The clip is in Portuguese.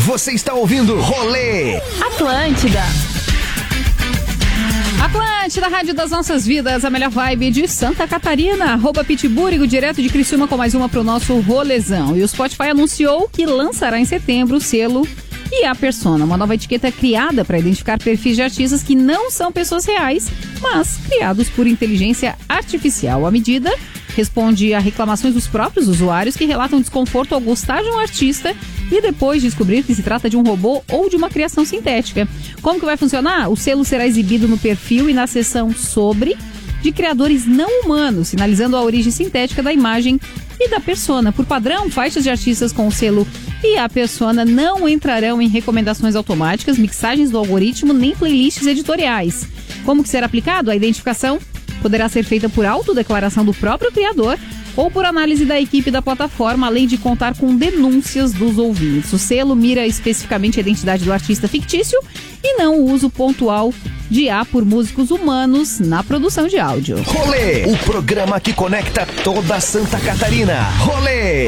Você está ouvindo Rolê Atlântida, Rádio das Nossas Vidas, a melhor vibe de Santa Catarina. @Pitburigo, direto de Criciúma, com mais uma pro nosso rolezão. E o Spotify anunciou que lançará em setembro o selo E a Persona, uma nova etiqueta criada para identificar perfis de artistas que não são pessoas reais, mas criados por inteligência artificial. A medida responde a reclamações dos próprios usuários que relatam desconforto ao gostar de um artista e depois descobrir que se trata de um robô ou de uma criação sintética. Como que vai funcionar? O selo será exibido no perfil e na seção Sobre de criadores não humanos, sinalizando a origem sintética da imagem e da persona. Por padrão, faixas de artistas com o selo E a Persona não entrarão em recomendações automáticas, mixagens do algoritmo, nem playlists editoriais. Como que será aplicado? A identificação poderá ser feita por autodeclaração do próprio criador ou por análise da equipe da plataforma, além de contar com denúncias dos ouvintes. O selo mira especificamente a identidade do artista fictício e não o uso pontual de IA por músicos humanos na produção de áudio. Rolê, o programa que conecta toda Santa Catarina. Rolê!